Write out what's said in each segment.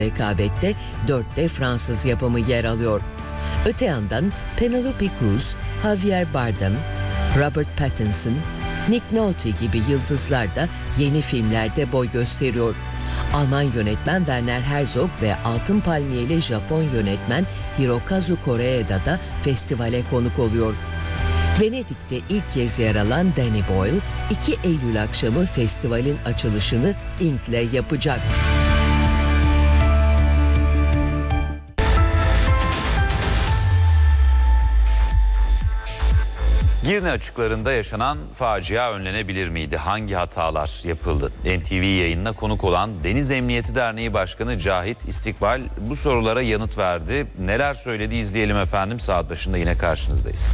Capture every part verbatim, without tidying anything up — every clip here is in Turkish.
rekabette dörtte Fransız yapımı yer alıyor. Öte yandan Penelope Cruz, Javier Bardem, Robert Pattinson, Nick Nolte gibi yıldızlar da yeni filmlerde boy gösteriyor. Alman yönetmen Werner Herzog ve Altın Palmiyeli Japon yönetmen Hirokazu Koreeda da festivale konuk oluyor. Venedik'te ilk kez yer alan Danny Boyle, iki Eylül akşamı festivalin açılışını Ink'le yapacak. Girne açıklarında yaşanan facia önlenebilir miydi? Hangi hatalar yapıldı? N T V yayınına konuk olan Deniz Emniyeti Derneği Başkanı Cahit İstikbal bu sorulara yanıt verdi. Neler söyledi izleyelim efendim. Saat başında yine karşınızdayız.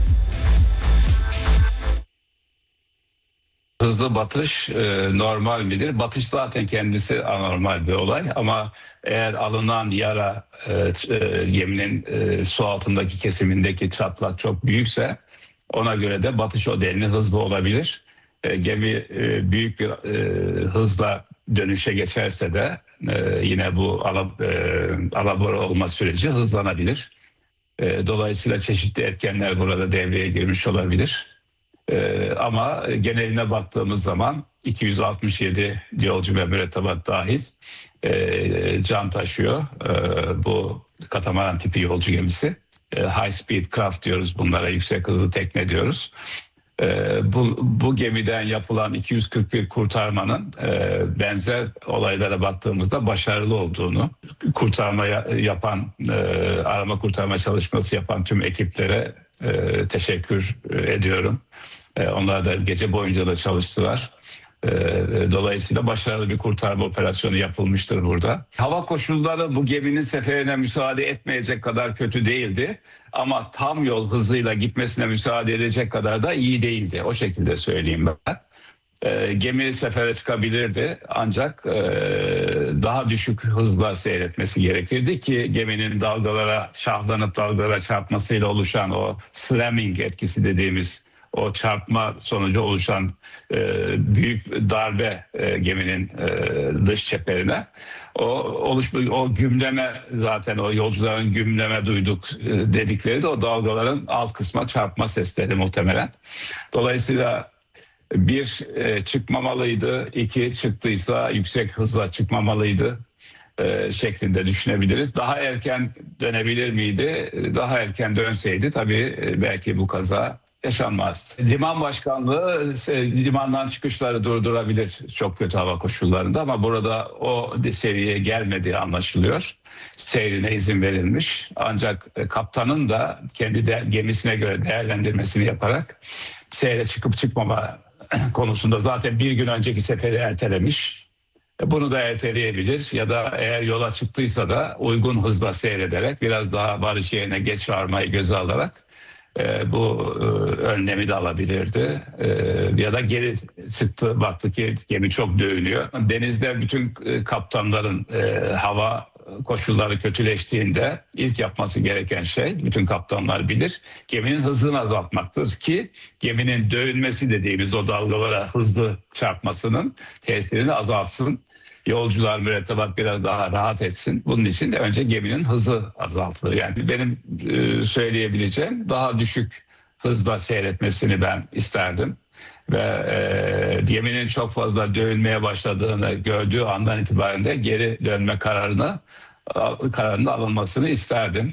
Hızlı batış e, normal midir? Batış zaten kendisi anormal bir olay ama eğer alınan yara e, e, geminin e, su altındaki kesimindeki çatlak çok büyükse ona göre de batış modelini hızlı olabilir. E, gemi e, büyük bir e, hızla dönüşe geçerse de e, yine bu ala, e, alabora olma süreci hızlanabilir. E, dolayısıyla çeşitli etkenler burada devreye girmiş olabilir. Ee, ama geneline baktığımız zaman iki yüz altmış yedi yolcu ve mürettebat dahil e, can taşıyor e, bu katamaran tipi yolcu gemisi. E, high speed craft diyoruz bunlara, yüksek hızlı tekne diyoruz. E, bu, bu gemiden yapılan iki yüz kırk bir kurtarmanın e, benzer olaylara baktığımızda başarılı olduğunu, kurtarma yapan, e, arama kurtarma çalışması yapan tüm ekiplere e, teşekkür ediyorum. Onlar da gece boyunca da çalıştılar. Dolayısıyla başarılı bir kurtarma operasyonu yapılmıştır burada. Hava koşulları bu geminin seferine müsaade etmeyecek kadar kötü değildi. Ama tam yol hızıyla gitmesine müsaade edecek kadar da iyi değildi. O şekilde söyleyeyim ben. Gemi sefere çıkabilirdi ancak daha düşük hızla seyretmesi gerekirdi ki geminin dalgalara şahlanıp dalgalara çarpmasıyla oluşan o slamming etkisi dediğimiz o çarpma sonucu oluşan e, büyük darbe e, geminin e, dış çeperine o oluşmuş o gümleme, zaten o yolcuların gümleme duyduk e, dedikleri de o dalgaların alt kısma çarpma sesleri muhtemelen. Dolayısıyla bir e, çıkmamalıydı, iki çıktıysa yüksek hızla çıkmamalıydı e, şeklinde düşünebiliriz. Daha erken dönebilir miydi? Daha erken dönseydi tabii e, belki bu kaza yaşanmaz. Liman başkanlığı limandan çıkışları durdurabilir çok kötü hava koşullarında ama burada o seviyeye gelmediği anlaşılıyor. Seyrine izin verilmiş. Ancak kaptanın da kendi de, gemisine göre değerlendirmesini yaparak seyre çıkıp çıkmama konusunda zaten bir gün önceki seferi ertelemiş. Bunu da erteleyebilir ya da eğer yola çıktıysa da uygun hızla seyrederek biraz daha varış yerine geç varmayı göze alarak E, bu e, önlemi de alabilirdi. E, ya da geri çıktı, baktı ki gemi çok dövülüyor. Denizde bütün e, kaptanların e, hava koşulları kötüleştiğinde ilk yapması gereken şey, bütün kaptanlar bilir, geminin hızını azaltmaktır ki geminin dövülmesi dediğimiz o dalgalara hızlı çarpmasının tesirini azaltsın. Yolcular, mürettebat biraz daha rahat etsin. Bunun için de önce geminin hızı azaltılır. Yani benim e, söyleyebileceğim daha düşük hızla seyretmesini ben isterdim. Ve e, geminin çok fazla dövülmeye başladığını gördüğü andan itibaren de geri dönme kararını kararının alınmasını isterdim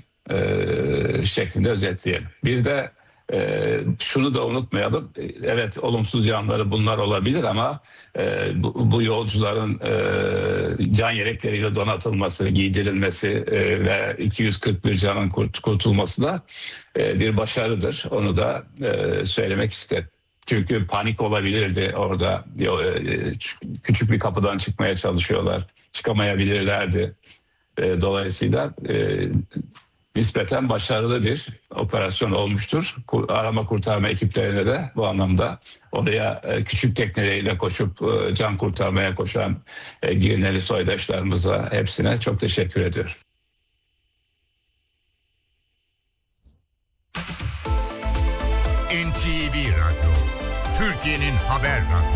e, şeklinde özetleyelim. Bir de Ee, şunu da unutmayalım. Evet, olumsuz yanları bunlar olabilir ama e, bu, bu yolcuların e, can yelekleriyle donatılması, giydirilmesi e, ve iki yüz kırk bir canın kurt, kurtulması da e, bir başarıdır. Onu da e, söylemek istedim. Çünkü panik olabilirdi orada. E, küçük bir kapıdan çıkmaya çalışıyorlar. Çıkamayabilirlerdi. E, dolayısıyla e, nispeten başarılı bir operasyon olmuştur. Arama kurtarma ekiplerine de bu anlamda oraya küçük tekneleriyle koşup can kurtarmaya koşan Girneli soydaşlarımıza, hepsine çok teşekkür ediyorum. N T V Radyo, Türkiye'nin haber radyosu.